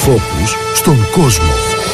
Φόκους στον κόσμο.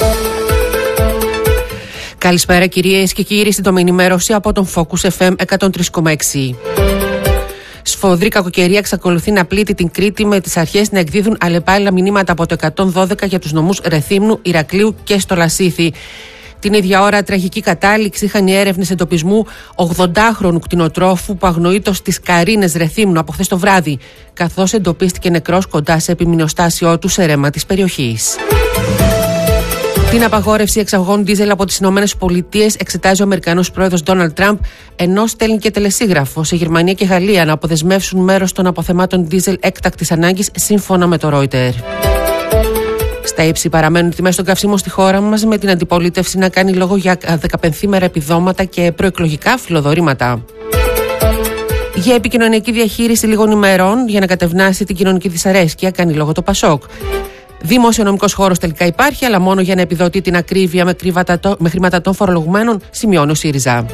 Καλησπέρα κυρίες και κύριοι, στην ενημέρωση από τον Focus FM 103,6. Σφοδρή κακοκαιρία εξακολουθεί να πλήττει την Κρήτη, με τις αρχές να εκδίδουν αλλεπάλληλα μηνύματα από το 112 για τους νομούς Ρεθύμνου, Ηρακλείου και στο Λασίθι. Την ίδια ώρα, τραγική κατάληξη είχαν οι έρευνες εντοπισμού 80χρονου κτηνοτρόφου που αγνοείτος στις Καρίνες Ρεθύμνου από χθες το βράδυ, καθώς εντοπίστηκε νεκρός κοντά σε επιμεινοστάσιο του σε ρέμα της περιοχής. Την απαγόρευση εξαγωγών ντίζελ από τις ΗΠΑ εξετάζει ο Αμερικανός πρόεδρος Ντόναλντ Τραμπ, ενώ στέλνει και τελεσίγραφο σε Γερμανία και Γαλλία να αποδεσμεύσουν μέρος των αποθεμάτων ντίζελ έκτακτης ανάγκης, σύμφωνα με το Reuters. Στα ύψη παραμένουν οι τιμές των καυσίμων στη χώρα μας, με την αντιπολίτευση να κάνει λόγο για 15μερα επιδόματα και προεκλογικά φιλοδορήματα. Για επικοινωνιακή διαχείριση λίγων ημερών για να κατευνάσει την κοινωνική δυσαρέσκεια κάνει λόγο το ΠΑΣΟΚ. Δημοσιονομικός χώρος τελικά υπάρχει, αλλά μόνο για να επιδοτεί την ακρίβεια με χρήματα των φορολογουμένων, σημειώνει ο ΣΥΡΙΖΑ.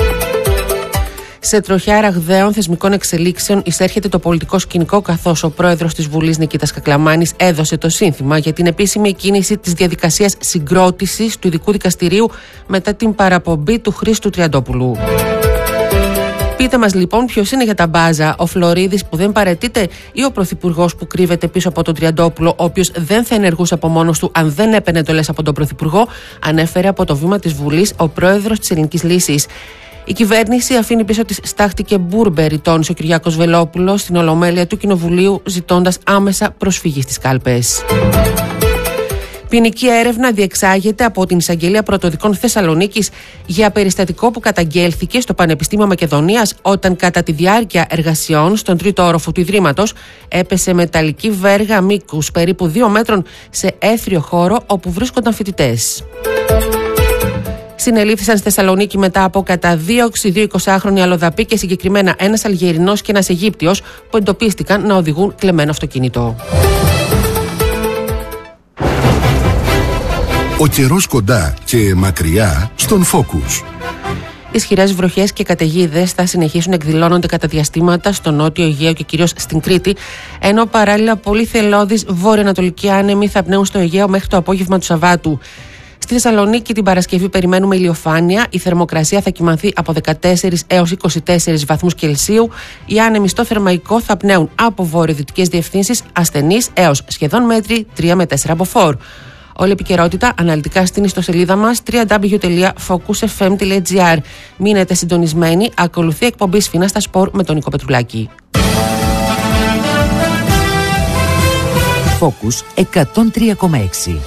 Σε τροχιά ραγδαίων θεσμικών εξελίξεων εισέρχεται το πολιτικό σκηνικό, καθώς ο πρόεδρος της Βουλής Νικήτας Κακλαμάνης έδωσε το σύνθημα για την επίσημη εκκίνηση της διαδικασίας συγκρότησης του ειδικού δικαστηρίου μετά την παραπομπή του Χρήστου Τριαντόπουλου. Πείτε μας λοιπόν, ποιος είναι για τα μπάζα, ο Φλωρίδης που δεν παραιτείται ή ο πρωθυπουργός που κρύβεται πίσω από τον Τριαντόπουλο, ο οποίος δεν θα ενεργούσε από μόνος του αν δεν έπαιρνε εντολές από τον πρωθυπουργό, ανέφερε από το βήμα της Βουλής ο πρόεδρος της Ελληνικής Λύσης. Η κυβέρνηση αφήνει πίσω της στάχτηκε Μπούρμπερι, τόνισε ο Κυριάκος Βελόπουλος στην Ολομέλεια του Κοινοβουλίου, ζητώντας άμεσα προσφυγή στις κάλπες. Ποινική έρευνα διεξάγεται από την Εισαγγελία Πρωτοδικών Θεσσαλονίκης για περιστατικό που καταγγέλθηκε στο Πανεπιστήμιο Μακεδονίας, όταν κατά τη διάρκεια εργασιών στον τρίτο όροφο του Ιδρύματος έπεσε μεταλλική βέργα μήκους περίπου 2 μέτρων σε έθριο χώρο όπου βρίσκονταν φοιτητές. Συνελήφθησαν στη Θεσσαλονίκη μετά από καταδίωξη 2 20χρονοι αλλοδαποί και συγκεκριμένα ένας Αλγερινός και ένας Αιγύπτιος που εντοπίστηκαν να οδηγούν κλεμμένο αυτοκίνητο. Ο καιρός κοντά και μακριά στον Focus. Ισχυρές βροχές και καταιγίδες θα συνεχίσουν να εκδηλώνονται κατά διαστήματα στο νότιο Αιγαίο και κυρίως στην Κρήτη, ενώ παράλληλα πολύ θελώδεις βόρειο-ανατολικοί άνεμοι θα πνέουν στο Αιγαίο μέχρι το απόγευμα του Σαββάτου. Στη Θεσσαλονίκη την Παρασκευή περιμένουμε ηλιοφάνεια, η θερμοκρασία θα κυμανθεί από 14 έως 24 βαθμούς Κελσίου, οι άνεμοι στο Θερμαϊκό θα πνέουν από βορειοδυτικές διευθύνσεις ασθενείς έως σχεδόν μέτρη 3 με 4 από φόρ. Όλη επικαιρότητα αναλυτικά στην ιστοσελίδα μας www.focusfm.gr. Μείνετε συντονισμένοι, ακολουθεί εκπομπή Σφίνα στα Σπορ με τον Νίκο Πετρουλάκη. Focus 103,6.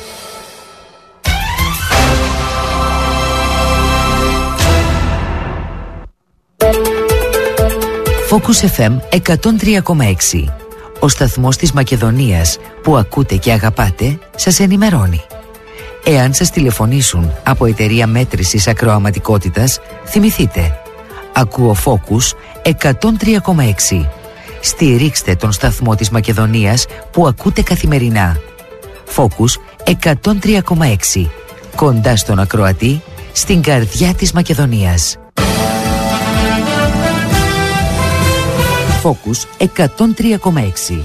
Focus FM 103,6. Ο σταθμός της Μακεδονίας που ακούτε και αγαπάτε σας ενημερώνει. Εάν σας τηλεφωνήσουν από εταιρεία μέτρησης ακροαματικότητας, θυμηθείτε. Ακούω Focus 103,6. Στηρίξτε τον σταθμό της Μακεδονίας που ακούτε καθημερινά. Focus 103,6. Κοντά στον ακροατή, στην καρδιά της Μακεδονίας. Focus 103,6.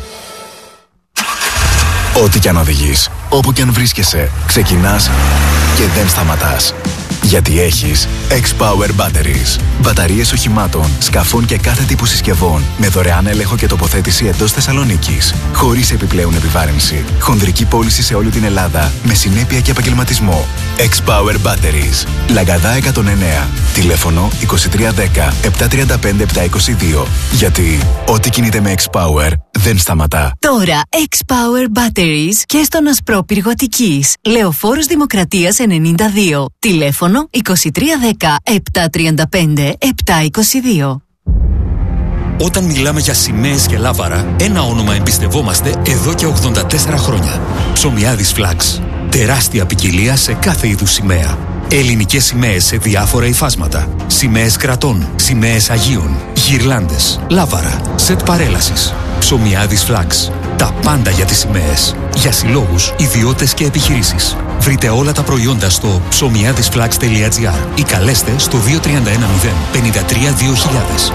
Ό,τι κι αν οδηγείς, όπου κι αν βρίσκεσαι, ξεκινάς και δεν σταματάς. Γιατί έχεις X-Power Batteries. Μπαταρίες οχημάτων, σκαφών και κάθε τύπου συσκευών με δωρεάν έλεγχο και τοποθέτηση εντός Θεσσαλονίκης. Χωρίς επιπλέον επιβάρυνση. Χονδρική πώληση σε όλη την Ελλάδα με συνέπεια και επαγγελματισμό. X-Power Batteries. Λαγκαδά 109. Τηλέφωνο 2310 735 722. Γιατί ό,τι κινείται με X-Power δεν σταματά. Τώρα X-Power Batteries και στον Ασπρόπυργο Αττικής. Λεωφόρος Δημοκρατίας 92. Τηλέφωνο 2310 735 722. Όταν μιλάμε για σημαίες και λάβαρα, ένα όνομα εμπιστευόμαστε εδώ και 84 χρόνια. Ψωμιάδης Flags. Τεράστια ποικιλία σε κάθε είδους σημαία. Ελληνικές σημαίες σε διάφορα υφάσματα. Σημαίες κρατών, σημαίες Αγίων, γυρλάντες, λάβαρα, σετ παρέλασης. Ψωμιάδης Flags. Τα πάντα για τις σημαίες. Για συλλόγους, ιδιώτες και επιχειρήσεις. Βρείτε όλα τα προϊόντα στο ψωμιάδισflags.gr ή καλέστε στο 2310 53 2000.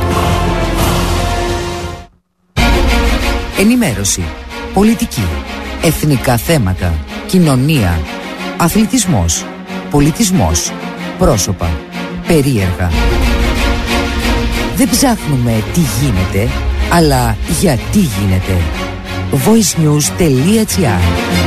Ενημέρωση, πολιτική, εθνικά θέματα, κοινωνία, αθλητισμός, πολιτισμός, πρόσωπα, περίεργα. Δεν ψάχνουμε τι γίνεται, αλλά γιατί γίνεται. voicenews.gr.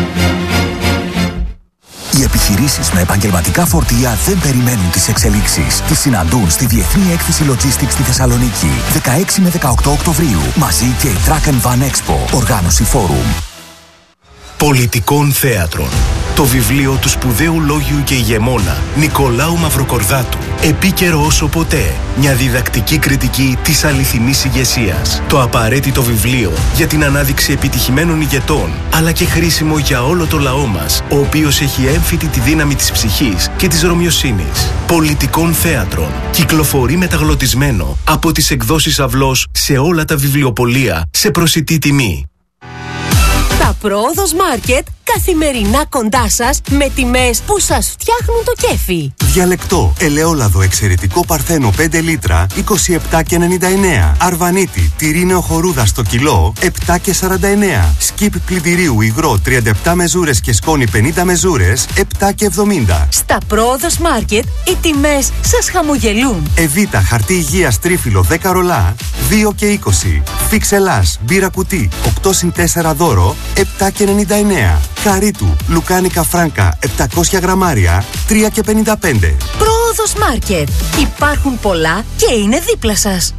Οι επιχειρήσεις με επαγγελματικά φορτία δεν περιμένουν τις εξελίξεις. Τις συναντούν στη Διεθνή Έκθεση Logistics στη Θεσσαλονίκη, 16 με 18 Οκτωβρίου. Μαζί και η Truck and Van Expo, οργάνωση Forum. Πολιτικών Θέατρων. Το βιβλίο του σπουδαίου λόγιου και ηγεμόνα Νικολάου Μαυροκορδάτου. Επίκαιρο όσο ποτέ. Μια διδακτική κριτική της αληθινής ηγεσίας. Το απαραίτητο βιβλίο για την ανάδειξη επιτυχημένων ηγετών, αλλά και χρήσιμο για όλο το λαό μας, ο οποίος έχει έμφυτη τη δύναμη της ψυχής και της ρωμιοσύνης. Πολιτικών Θέατρων. Κυκλοφορεί μεταγλωτισμένο από τις εκδόσεις Αυλός σε όλα τα βιβλιοπωλεία σε προσιτή τιμή. Τα Πρόοδος Μάρκετ καθημερινά κοντά σας με τιμές που σας φτιάχνουν το κέφι. Διαλεκτό, ελαιόλαδο εξαιρετικό παρθένο 5 λίτρα 27,99. Αρβανίτη, τυρί νεοχορούδα στο κιλό 7,49. Σκιπ πλυντηρίου υγρό 37 μεζούρες και σκόνη 50 μεζούρες 7,70. Στα Πρόοδος Μάρκετ οι τιμές σας χαμογελούν. Εβίτα χαρτί υγείας τρίφυλλο 10 ρολά 2,20. Φίξ Ελλάς μπύρα κουτί 8+4 δώρο 7,99. Καρύτου, λουκάνικα φράνκα 700 γραμμάρια 3,55. Πρόοδος Μάρκετ. Υπάρχουν πολλά και είναι δίπλα σας.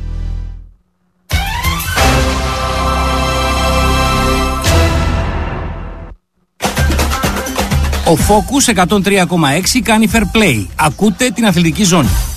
Ο Focus 103,6 κάνει fair play. Ακούτε την αθλητική ζώνη.